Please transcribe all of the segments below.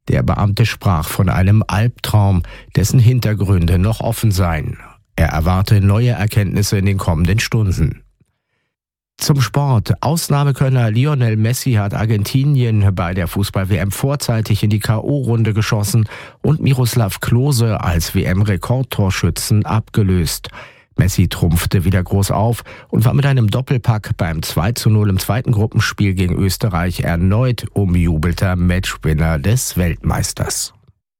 Der Beamte sprach von einem Albtraum, dessen Hintergründe noch offen seien. Er erwarte neue Erkenntnisse in den kommenden Stunden. Zum Sport. Ausnahmekönner Lionel Messi hat Argentinien bei der Fußball-WM vorzeitig in die K.O.-Runde geschossen und Miroslav Klose als WM-Rekordtorschützen abgelöst. Messi trumpfte wieder groß auf und war mit einem Doppelpack beim 2:0 im zweiten Gruppenspiel gegen Österreich erneut umjubelter Matchwinner des Weltmeisters.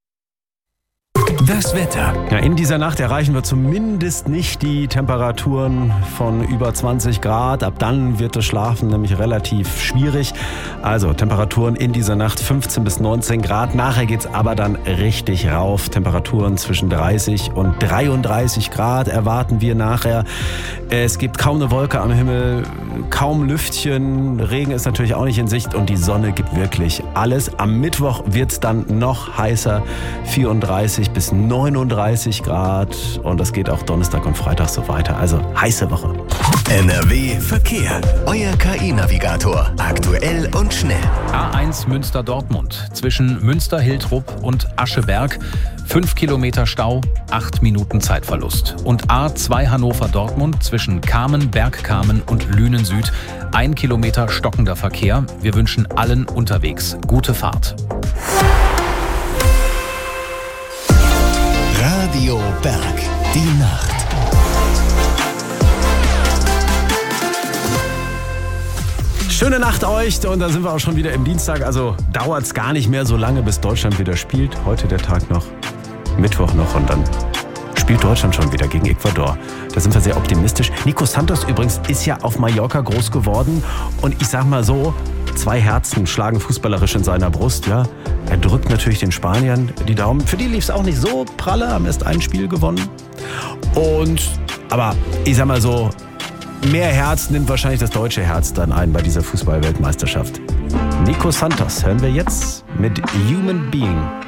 Das Wetter. Ja, in dieser Nacht erreichen wir zumindest nicht die Temperaturen von über 20 Grad. Ab dann wird das Schlafen nämlich relativ schwierig. Also Temperaturen in dieser Nacht 15 bis 19 Grad. Nachher geht's aber dann richtig rauf. Temperaturen zwischen 30 und 33 Grad erwarten wir nachher. Es gibt kaum eine Wolke am Himmel, kaum Lüftchen. Regen ist natürlich auch nicht in Sicht und die Sonne gibt wirklich alles. Am Mittwoch wird's dann noch heißer, 34 bis 39 Grad und das geht auch Donnerstag und Freitag so weiter. Also heiße Woche. NRW Verkehr. Euer KI-Navigator. Aktuell und schnell. A1 Münster-Dortmund. Zwischen Münster-Hiltrup und Ascheberg 5 Kilometer Stau, 8 Minuten Zeitverlust. Und A2 Hannover-Dortmund zwischen Kamen, Bergkamen und Lünen Süd 1 Kilometer stockender Verkehr. Wir wünschen allen unterwegs gute Fahrt. Radio Berg. Die Nacht. Schöne Nacht euch und da sind wir auch schon wieder im Dienstag. Also dauert es gar nicht mehr so lange, bis Deutschland wieder spielt. Heute der Tag noch, Mittwoch noch und dann spielt Deutschland schon wieder gegen Ecuador. Da sind wir sehr optimistisch. Nico Santos übrigens ist ja auf Mallorca groß geworden und ich sag mal so, 2 Herzen schlagen fußballerisch in seiner Brust. Ja. Er drückt natürlich den Spaniern die Daumen. Für die lief es auch nicht so pralle, haben erst ein Spiel gewonnen. Aber ich sag mal so, mehr Herz nimmt wahrscheinlich das deutsche Herz dann ein bei dieser Fußball-Weltmeisterschaft. Nico Santos hören wir jetzt mit Human Being.